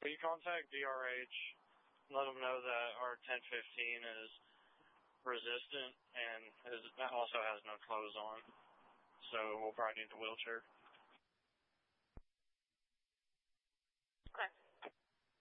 Will you contact DRH, let them know that our 1015 is resistant and also has no clothes on, so we'll probably need the wheelchair.